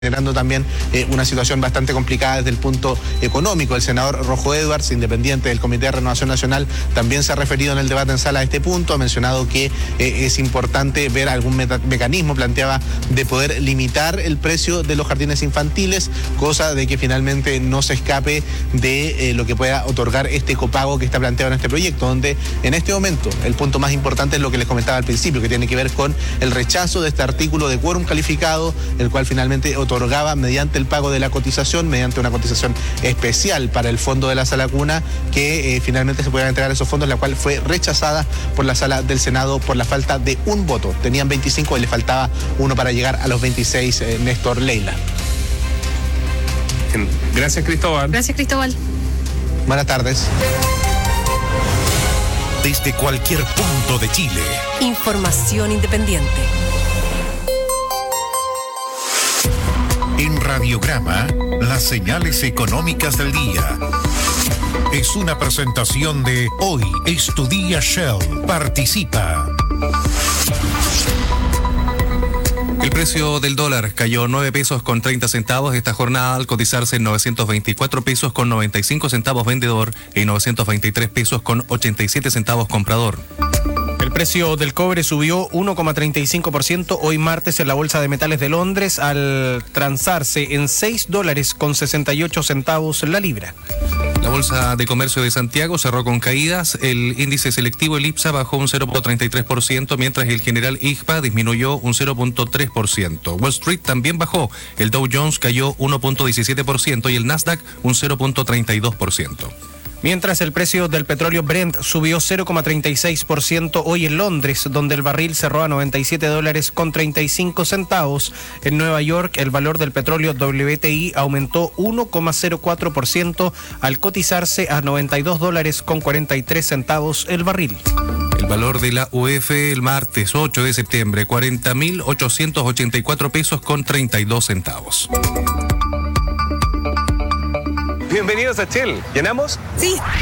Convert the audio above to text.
generando también una situación bastante complicada desde el punto económico. El senador Rojo Edwards, independiente del Comité de Renovación Nacional, también se ha referido en el debate en sala a este punto, ha mencionado que es importante ver algún mecanismo, planteaba, de poder limitar el precio de los jardines infantiles, cosa de que finalmente no se escape de lo que pueda otorgar este copago que está planteado en este proyecto, donde en este momento el punto más importante es lo que les comentaba al principio, que tiene que ver con el rechazo de este artículo de quórum calificado, el cual finalmente otorgaba mediante el pago de la cotización, mediante una cotización especial para el fondo de la sala cuna, que finalmente se puedan entregar esos fondos, la cual fue rechazada por la sala del Senado por la falta de un voto. Tenían 25 y le faltaba uno para llegar a los 26, Néstor, Leila. Gracias, Cristóbal. Gracias, Cristóbal. Buenas tardes. Desde cualquier punto de Chile. Información independiente. En Radiograma, las señales económicas del día. Es una presentación de Hoy es tu día Shell. Participa. El precio del dólar cayó 9 pesos con 30 centavos esta jornada al cotizarse en 924 pesos con 95 centavos vendedor y 923 pesos con 87 centavos comprador. El precio del cobre subió 1,35% hoy martes en la Bolsa de Metales de Londres al transarse en $6 con 68 centavos la libra. La Bolsa de Comercio de Santiago cerró con caídas. El índice selectivo, el IPSA, bajó un 0,33%, mientras el general IGPA disminuyó un 0,3%. Wall Street también bajó. El Dow Jones cayó 1,17% y el Nasdaq un 0,32%. Mientras el precio del petróleo Brent subió 0,36% hoy en Londres, donde el barril cerró a $97 con 35 centavos. En Nueva York, el valor del petróleo WTI aumentó 1,04% al cotizarse a $92 con 43 centavos el barril. El valor de la UF el martes 8 de septiembre, 40.884 pesos con 32 centavos. Bienvenidos a Shell. ¿Llenamos? Sí.